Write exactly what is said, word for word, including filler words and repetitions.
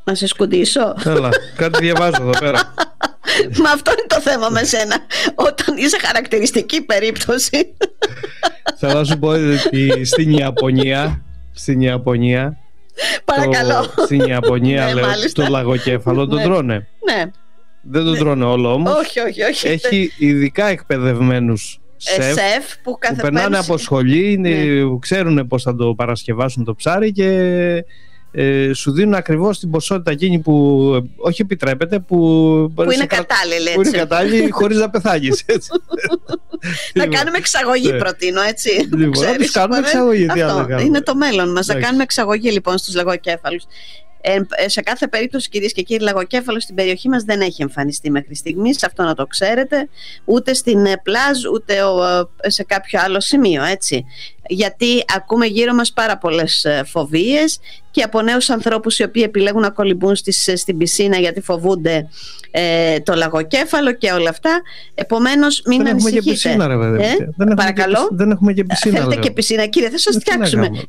Να σε σκουντήσω. Έλα, κάτι διαβάζω εδώ πέρα. Μα αυτό είναι το θέμα με σένα. Όταν είσαι χαρακτηριστική περίπτωση. Θέλω να σου πω ότι στην Ιαπωνία, στην Ιαπωνία, παρακαλώ. Το, στην Ιαπωνία, ναι, λέω, μάλιστα. το λαγοκέφαλο τον ναι. τρώνε. Ναι. Δεν τον ναι. τρώνε όλο όμως. Όχι, όχι, όχι. Έχει ειδικά εκπαιδευμένους σεφ, ε, σεφ που, που περνάνε πέρυσι... από σχολή, ναι. που ξέρουν πώς θα το παρασκευάσουν το ψάρι και ε, σου δίνουν ακριβώς την ποσότητα εκείνη που όχι επιτρέπεται, που, που είναι κατάλληλη, που είναι κατάλληλη χωρίς να πεθάνεις, έτσι. Να κάνουμε εξαγωγή, ναι. προτείνω, έτσι. Λοιπόν, να τους κάνουμε εξαγωγή. Τι αυτό άλλο είναι το μέλλον μας, να κάνουμε εξαγωγή λοιπόν στους λαγοκέφαλους. Ε, σε κάθε περίπτωση, κυρίες και κύριοι, λαγοκέφαλο στην περιοχή μας δεν έχει εμφανιστεί μέχρι στιγμής, αυτό να το ξέρετε, ούτε στην πλάζ ούτε σε κάποιο άλλο σημείο, έτσι. Γιατί ακούμε γύρω μας πάρα πολλές φοβίες και από νέους ανθρώπους οι οποίοι επιλέγουν να κολυμπούν στις, στην πισίνα γιατί φοβούνται ε, το λαγοκέφαλο και όλα αυτά. Επομένως μην δεν ανησυχείτε. Έχουμε και πισίνα, ρε, ε? δεν Παρακαλώ. Και, δεν έχουμε και πισίνα. Θέλετε και πισίνα, κύριε, θα σας φτιάξουμε.